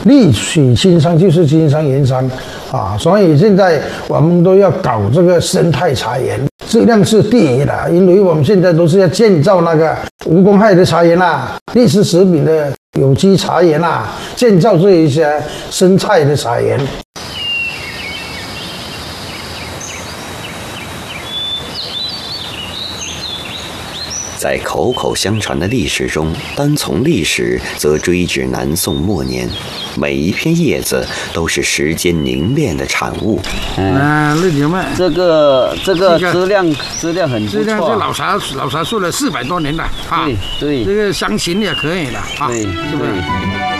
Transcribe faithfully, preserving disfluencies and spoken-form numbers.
利取经商就是经商盐商啊，所以现在我们都要搞这个生态茶园，质量是第一的，因为我们现在都是要建造那个无公害的茶园啦，绿色食品的有机茶园啦，建造这一些生态的茶园。 在口口相传的历史中，单从历史则追至南宋末年，每一片叶子都是时间凝练的产物。 啊，绿牛麦， 这个这个质量质量很不错， 质量是老茶老茶树了四百多年了啊， 对对， 这个香型也可以了啊， 对， 是不是？